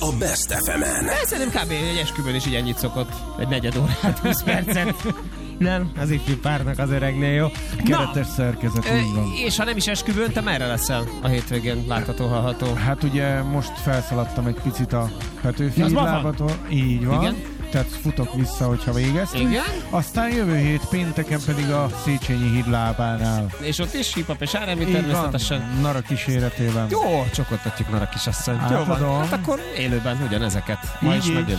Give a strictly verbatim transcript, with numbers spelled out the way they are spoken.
a Best ef emen. Szerintem kb. Egy esküvőn is így ennyit szokott. Egy negyed órát, húsz percet. Nem, az ifjú párnak az öregnél jó. Keretes szerkezet, Ö, így van. és ha nem is esküvőn, te merre leszel a hétvégén látható, hallható? Hát ugye most felszaladtam egy picit a Petőfi Az ma van? lábatól. Így van. Igen. Tehát futok vissza, hogyha végeztünk. Igen. Aztán jövő hét pénteken pedig a Széchenyi híd lábánál. És ott is hip-hop és er end bé Így természetesen. van, Nara kíséretében. Jó, csokoltatjuk Nara kisasszonyt. Jó van. Átadom. Hát akkor élőben ugyanezeket. Ma Így, is így. megjön.